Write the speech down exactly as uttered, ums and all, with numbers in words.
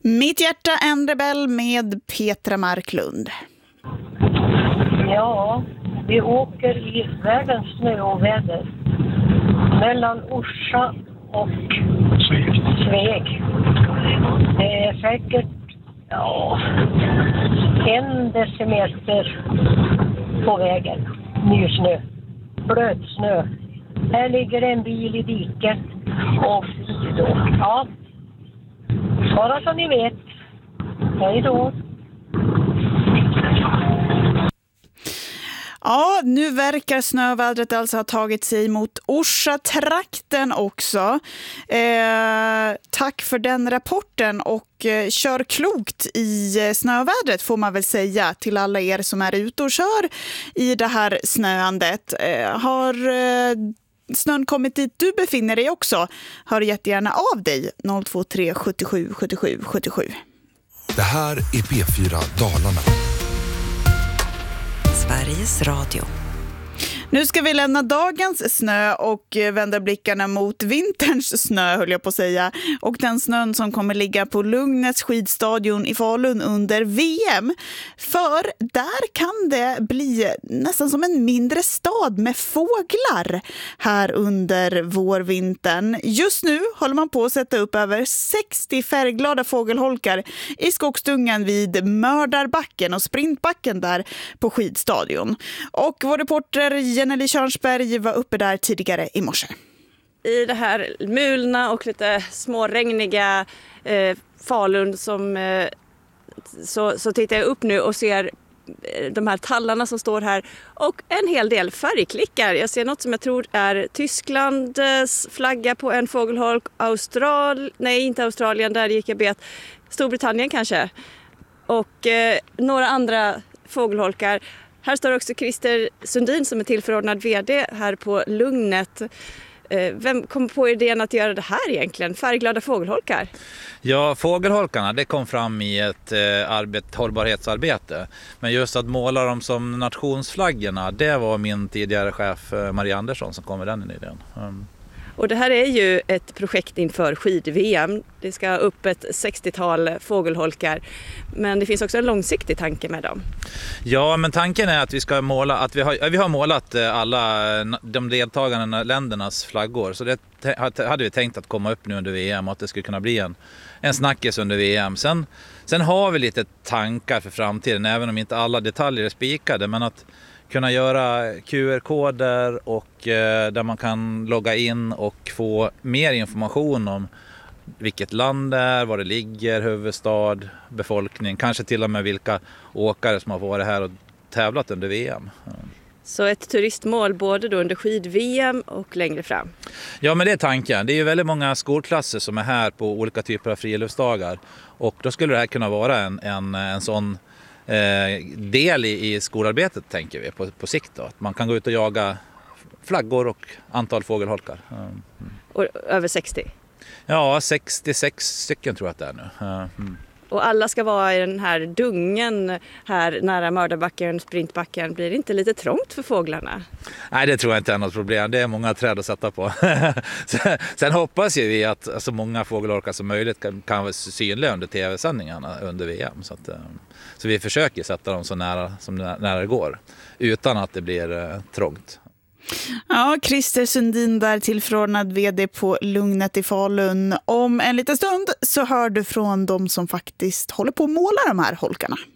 Mitt hjärta en rebell med Petra Marklund. Ja, vi åker i världens snöoväder mellan Orsa och Sveg. Sveg. Det är säkert ja, en decimeter på vägen. Ny snö. Blöt snö. Här ligger en bil i diket och då. Ja. Bara så ni vet. Hej då. Ja, nu verkar snövädret alltså ha tagit sig mot Orsa-trakten också. Eh, tack för den rapporten och eh, kör klokt i eh, snövädret får man väl säga till alla er som är ute och kör i det här snöandet. Eh, har eh, snön kommit dit du befinner dig också? Hör jättegärna av dig noll två tre sjuttiosju sjuttiosju sjuttiosju. Det här är P fyra Dalarna. Sveriges Radio. Nu ska vi lämna dagens snö och vända blickarna mot vinterns snö, höll jag på att säga. Och den snön som kommer ligga på Lugnets skidstadion i Falun under V M. För där kan det bli nästan som en mindre stad med fåglar här under vårvintern. Just nu håller man på att sätta upp över sextio färgglada fågelholkar i skogsdungen vid Mördarbacken och Sprintbacken där på skidstadion. Och vår reporter Jenny Körnsberg var uppe där tidigare i morse. I det här mulna och lite småregniga eh, Falun som, eh, så, så tittar jag upp nu och ser de här tallarna som står här och en hel del färgklickar. Jag ser något som jag tror är Tysklands flagga på en fågelholk, Austral, nej inte Australien, där gick jag bet, Storbritannien kanske, och eh, några andra fågelholkar. Här står också Christer Sundin som är tillförordnad vd här på Lugnet. Vem kom på idén att göra det här egentligen? Färgglada fågelholkar? Ja, fågelholkarna, det kom fram i ett eh, arbet, hållbarhetsarbete. Men just att måla dem som nationsflaggorna, det var min tidigare chef Maria Andersson som kom med den idén. Mm. Och det här är ju ett projekt inför skid-V M. Det ska upp ett sextiotal fågelholkar. Men det finns också en långsiktig tanke med dem. Ja, men tanken är att vi ska måla, att vi har, vi har målat alla de deltagande ländernas flaggor. Så det hade vi tänkt att komma upp nu under V M och att det skulle kunna bli en, en snackis under V M. Sen, sen har vi lite tankar för framtiden, även om inte alla detaljer är spikade. Men att kunna göra Q R-koder och eh, där man kan logga in och få mer information om vilket land det är, var det ligger, huvudstad, befolkning, kanske till och med vilka åkare som har varit här och tävlat under V M. Så ett turistmål både då under skid-V M och längre fram? Ja, men det är tanken. Det är ju väldigt många skolklasser som är här på olika typer av friluftsdagar och då skulle det här kunna vara en, en, en sån Eh, del i, i skolarbetet, tänker vi på, på sikt då. Att man kan gå ut och jaga flaggor och antal fågelholkar. Mm. Och över sextio? Ja, sextiosex stycken tror jag att det är nu. Mm. Och alla ska vara i den här dungen här nära Mördarbacken, Sprintbacken. Blir det inte lite trångt för fåglarna? Nej, det tror jag inte är något problem. Det är många träd att sätta på. sen, sen hoppas ju vi att så många fågelholkar som möjligt kan, kan vara synliga under tv-sändningarna under V M. Så, att, så vi försöker sätta dem så nära som nära det går utan att det blir eh, trångt. Ja, Christer Sundin där tillförordnad vd på Lugnet i Falun. Om en liten stund så hör du från de som faktiskt håller på att måla de här holkarna.